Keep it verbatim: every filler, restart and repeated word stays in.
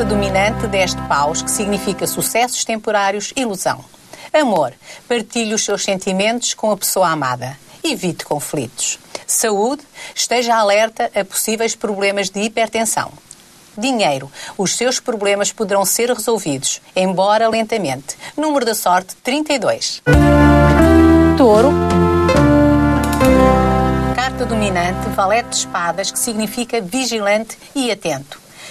Carta dominante, dez de paus, que significa sucessos temporários, ilusão. Amor, partilhe os seus sentimentos com a pessoa amada. Evite conflitos. Saúde, esteja alerta a possíveis problemas de hipertensão. Dinheiro, os seus problemas poderão ser resolvidos, embora lentamente. Número da sorte, trinta e dois. Touro. Carta dominante, valete de espadas, que significa vigilante e atento.